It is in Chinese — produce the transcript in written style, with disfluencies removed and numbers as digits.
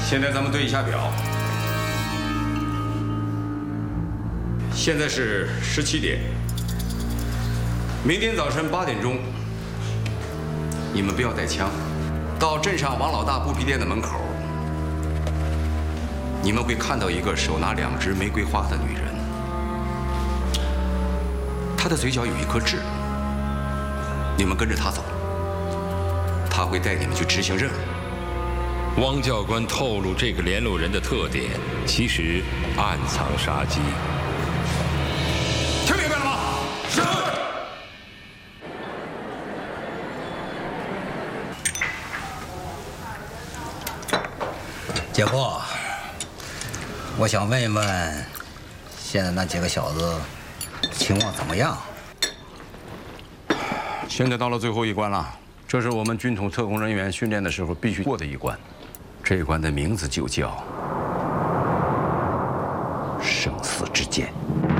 现在咱们对一下表，现在是17点。明天早晨8点钟，你们不要带枪，到镇上王老大布匹店的门口，你们会看到一个手拿2枝玫瑰花的女人，她的嘴角有一颗痣。你们跟着她走，她会带你们去执行任务。 汪教官透露，这个联络人的特点其实暗藏杀机。 听明白了吗？是。 姐夫，我想问一问，现在那几个小子情况怎么样？ 现在到了最后一关了，这是我们军统特工人员训练的时候必须过的一关。 这一关的名字就叫生死之间。